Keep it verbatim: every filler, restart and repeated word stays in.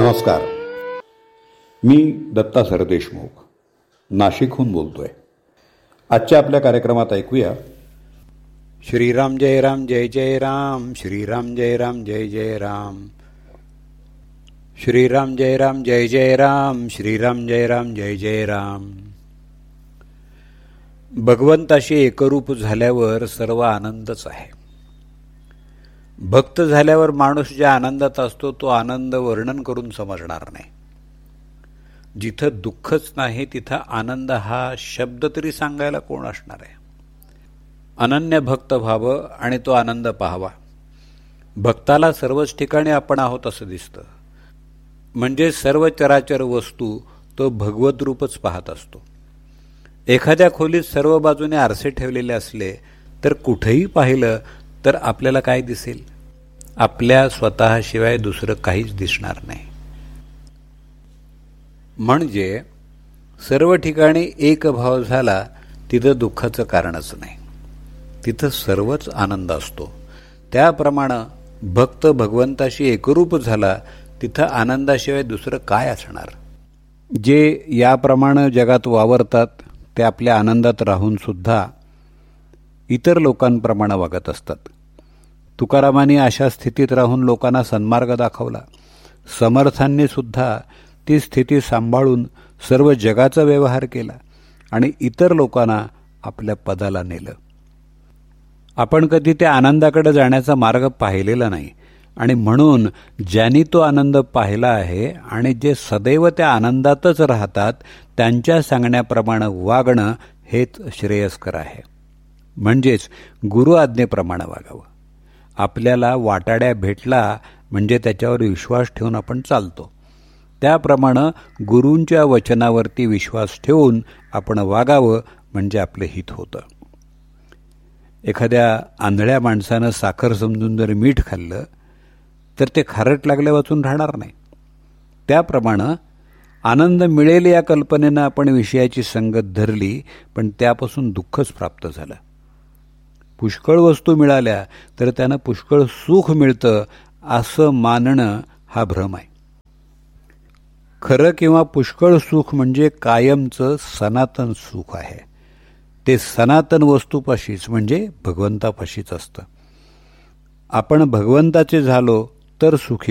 नमस्कार. मी दत्ता सरदेशमुख नाशिकहून बोलतोय. आजच्या आपल्या कार्यक्रमात ऐकूया श्रीराम जय राम जय जय राम, श्रीराम जय राम जय जय राम, श्रीराम जय राम जय जय राम, श्रीराम जय राम जय जय राम. भगवंताशी एकरूप झाल्यावर सर्व आनंदच आहे. भक्त झाल्यावर माणूस ज्या आनंदात असतो तो आनंद वर्णन करून समजणार नाही. जिथं दुःखच नाही तिथं आनंद हा शब्द तरी सांगायला कोण असणार आहे. अनन्य भक्त व्हावं आणि तो आनंद पाहावा. भक्ताला सर्वच ठिकाणी आपण आहोत असं दिसतं. म्हणजे सर्व चराचर वस्तू तो भगवत रूपच पाहत असतो. एखाद्या खोलीत सर्व बाजूने आरसे ठेवलेले असले तर कुठेही पाहिलं तर आपल्याला काय दिसेल? आपल्या स्वतःशिवाय दुसरं काहीच दिसणार नाही. म्हणजे सर्व ठिकाणी एक भाव झाला तिथं दुःखाचं कारणच नाही. तिथं सर्वच आनंद असतो. त्याप्रमाणे भक्त भगवंताशी एकरूप झाला तिथं आनंदाशिवाय दुसरं काय असणार? जे याप्रमाणे जगात वावरतात ते आपल्या आनंदात राहून सुद्धा इतर लोकांप्रमाणे वागत असतात. तुकारामांनी अशा स्थितीत राहून लोकांना सन्मार्ग दाखवला. समर्थांनी सुद्धा ती स्थिती सांभाळून सर्व जगाचा व्यवहार केला आणि इतर लोकांना आपल्या पदाला नेलं. आपण कधी त्या आनंदाकडे जाण्याचा मार्ग पाहिलेला नाही आणि म्हणून ज्यांनी तो आनंद पाहिला आहे आणि जे सदैव त्या आनंदातच राहतात त्यांच्या सांगण्याप्रमाणे वागणं हेच श्रेयस्कर आहे. म्हणजेच गुरु आज्ञेप्रमाणे वागावं. आपल्याला वाटाड्या भेटला म्हणजे त्याच्यावर विश्वास ठेवून आपण चालतो. त्याप्रमाणे गुरूंच्या वचनावरती विश्वास ठेवून आपण वागावं म्हणजे आपलं हित होतं. एखाद्या आंधळ्या माणसानं साखर समजून जर मीठ खाल्लं तर ते खारट लागल्या वाचून राहणार नाही. त्याप्रमाणे आनंद मिळेल या कल्पनेनं आपण विषयाची संगत धरली पण त्यापासून दुःखच प्राप्त झालं. पुष्कळ वस्तू मिळाल्या तर त्यानं पुष्कळ सुख मिळतं असं मानणं हा भ्रम आहे. खरं किंवा पुष्कळ सुख म्हणजे कायमचं सनातन सुख आहे. ते सनातन वस्तूपाशीच म्हणजे भगवंतापाशीच असतं. आपण भगवंताचे झालो तर सुखी